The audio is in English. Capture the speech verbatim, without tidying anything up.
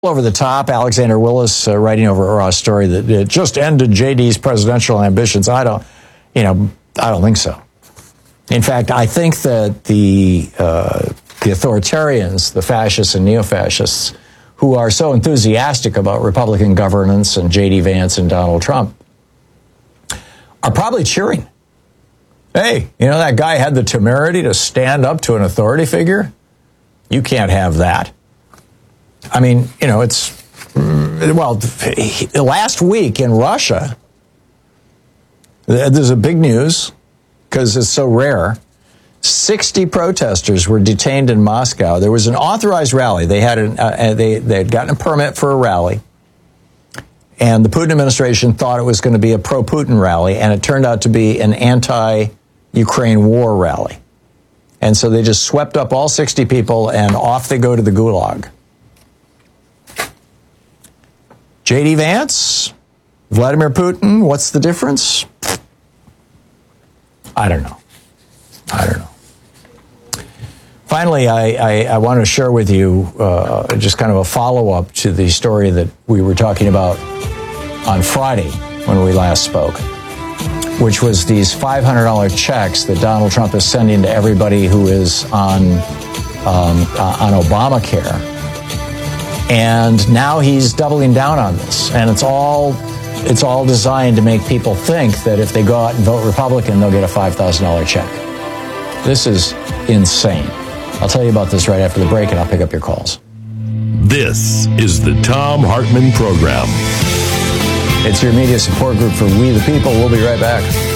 over the top. Alexander Willis uh, writing over our story that it just ended J D's presidential ambitions. I don't, you know, I don't think so. In fact, I think that the uh, the authoritarians, the fascists and neo-fascists, who are so enthusiastic about Republican governance and J D Vance and Donald Trump, are probably cheering. Hey, you know, that guy had the temerity to stand up to an authority figure? You can't have that. I mean, you know, it's, well, last week in Russia, there's a big news, because it's so rare. sixty protesters were detained in Moscow. There was an authorized rally. They had an, uh, they, they had gotten a permit for a rally. And the Putin administration thought it was going to be a pro-Putin rally, and it turned out to be an anti-Ukraine war rally. And so they just swept up all sixty people, and off they go to the gulag. J D Vance, Vladimir Putin, what's the difference? I don't know. I don't know. Finally, I, I, I want to share with you uh, just kind of a follow-up to the story that we were talking about on Friday when we last spoke, which was these five hundred dollars checks that Donald Trump is sending to everybody who is on, um, uh, on Obamacare. And now he's doubling down on this. And it's all it's all designed to make people think that if they go out and vote Republican, they'll get a five thousand dollars check. This is insane. I'll tell you about this right after the break, and I'll pick up your calls. This is the Thom Hartmann Program. It's your media support group for We the People. We'll be right back.